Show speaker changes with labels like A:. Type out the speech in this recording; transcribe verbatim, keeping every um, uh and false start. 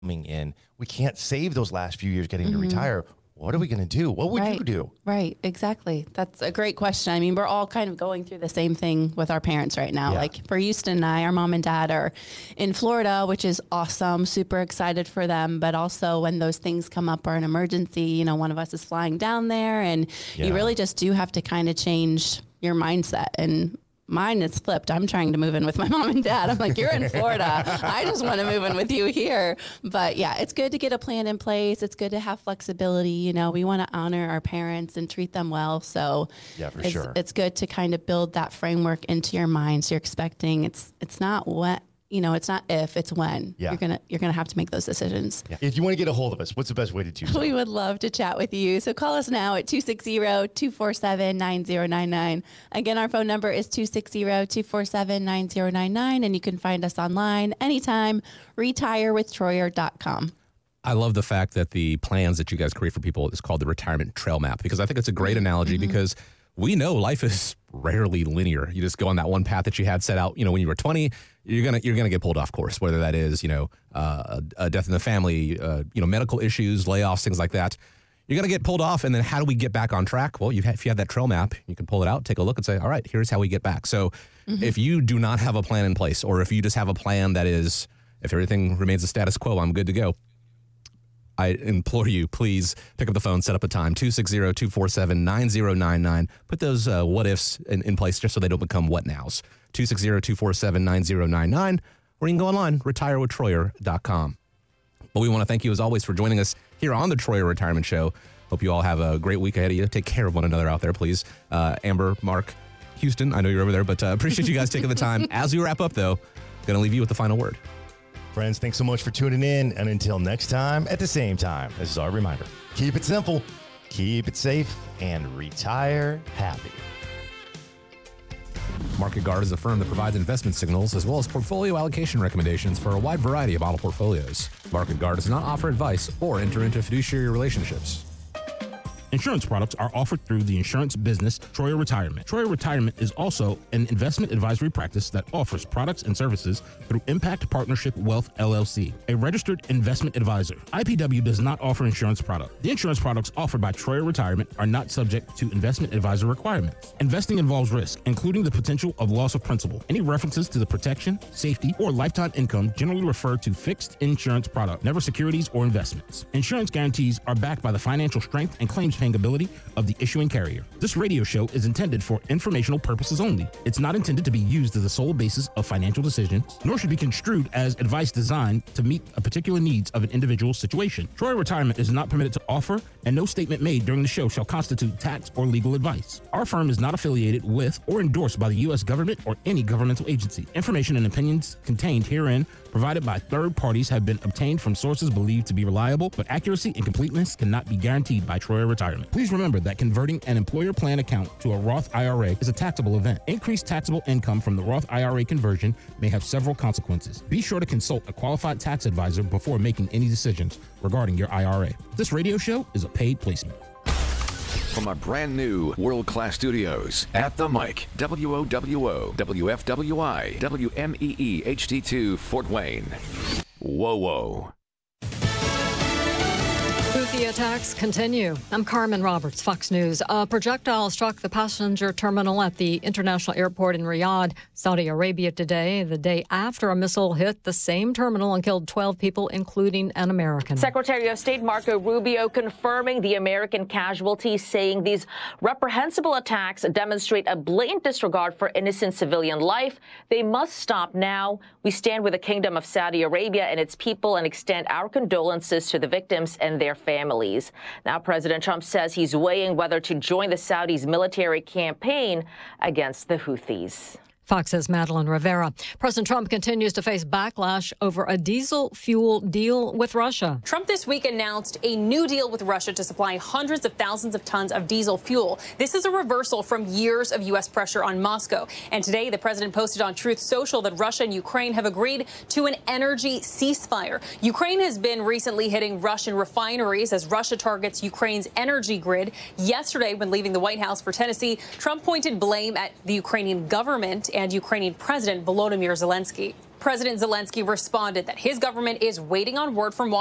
A: coming in. We can't save those last few years getting
B: Mm-hmm.
A: to retire. What are we going to do? What would
B: right.
A: you do?
B: Right, exactly. That's a great question. I mean, we're all kind of going through the same thing with our parents right now.
A: Yeah.
B: Like for Houston and I, our mom and dad are in Florida, which is awesome. Super excited for them. But also when those things come up or an emergency, you know, one of us is flying down there, and
A: Yeah.
B: you really just do have to kind of change your mindset. And mine is flipped. I'm trying to move in with my mom and dad. I'm like, you're in Florida. I just want to move in with you here. But yeah, it's good to get a plan in place. It's good to have flexibility. You know, we want to honor our parents and treat them well. So
A: Yeah, for
B: it's,
A: sure.
B: it's good to kind of build that framework into your mind. So you're expecting it's, it's not what, you know, it's not if, it's when.
A: Yeah.
B: You're going to, you're going to have to make those decisions.
A: Yeah. If you want to get a hold of us, what's the best way to do so?
B: We would love to chat with you. So call us now at two six zero, two four seven, nine zero nine nine. Again, our phone number is two six zero, two four seven, nine zero nine nine. And you can find us online anytime, retire with troyer dot com.
C: I love the fact that the plans that you guys create for people is called the retirement trail map, because I think it's a great analogy
B: Mm-hmm.
C: because we know life is rarely linear. You just go on that one path that you had set out, you know, when you were twenty, you're going to, you're going to get pulled off course, whether that is, you know, uh, a death in the family, uh, you know, medical issues, layoffs, things like that. You're going to get pulled off. And then how do we get back on track? Well, you have, if you have that trail map, you can pull it out, take a look and say, all right, here's how we get back. So mm-hmm. if you do not have a plan in place, or if you just have a plan that is, if everything remains the status quo, I'm good to go, I implore you, please pick up the phone, set up a time, two six zero, two four seven, nine zero nine nine. Put those uh, what ifs in, in place just so they don't become what nows. two six zero, two four seven, nine zero nine nine. Or you can go online, retire with troyer dot com. But we want to thank you, as always, for joining us here on the Troyer Retirement Show. Hope you all have a great week ahead of you. Take care of one another out there, please. Uh, Amber, Mark, Houston, I know you're over there, but uh, appreciate you guys taking the time. As we wrap up, though, going to leave you with the final word.
A: Friends, thanks so much for tuning in. And until next time, at the same time, this is our reminder. Keep it simple, keep it safe, and retire happy.
C: Market Guard is a firm that provides investment signals as well as portfolio allocation recommendations for a wide variety of model portfolios. Market Guard does not offer advice or enter into fiduciary relationships.
D: Insurance products are offered through the insurance business Troyer Retirement. Troyer Retirement is also an investment advisory practice that offers products and services through Impact Partnership Wealth L L C, a registered investment advisor. I P W does not offer insurance products. The insurance products offered by Troyer Retirement are not subject to investment advisor requirements. Investing involves risk, including the potential of loss of principal. Any references to the protection, safety, or lifetime income generally refer to fixed insurance product, never securities or investments. Insurance guarantees are backed by the financial strength and claims paying ability of the issuing carrier. This radio show is intended for informational purposes only. It's not intended to be used as the sole basis of financial decisions, nor should be construed as advice designed to meet a particular needs of an individual situation. Troyer Retirement is not permitted to offer, and no statement made during the show shall constitute tax or legal advice. Our firm is not affiliated with or endorsed by the U S government or any governmental agency. Information and opinions contained herein provided by third parties have been obtained from sources believed to be reliable, but accuracy and completeness cannot be guaranteed by Troyer Retirement. Please remember that converting an employer plan account to a Roth I R A is a taxable event. Increased taxable income from the Roth I R A conversion may have several consequences. Be sure to consult a qualified tax advisor before making any decisions regarding your I R A. This radio show is a paid placement.
E: From our brand new world-class studios at the mic, W O W O, W F W I, W M E E H D two, Fort Wayne. Whoa, whoa.
F: Houthi attacks continue. I'm Carmen Roberts, Fox News. A projectile struck the passenger terminal at the international airport in Riyadh, Saudi Arabia today, the day after a missile hit the same terminal and killed twelve people, including an American.
G: Secretary of State Marco Rubio confirming the American casualties, saying these reprehensible attacks demonstrate a blatant disregard for innocent civilian life. They must stop now. We stand with the Kingdom of Saudi Arabia and its people and extend our condolences to the victims and their families. Now, President Trump says he's weighing whether to join the Saudis' military campaign against the Houthis.
F: Fox's Madeline Rivera. President Trump continues to face backlash over a diesel fuel deal with Russia.
H: Trump this week announced a new deal with Russia to supply hundreds of thousands of tons of diesel fuel. This is a reversal from years of U S pressure on Moscow. And today, the president posted on Truth Social that Russia and Ukraine have agreed to an energy ceasefire. Ukraine has been recently hitting Russian refineries as Russia targets Ukraine's energy grid. Yesterday, when leaving the White House for Tennessee, Trump pointed blame at the Ukrainian government and Ukrainian President Volodymyr Zelensky. President Zelensky responded that his government is waiting on word from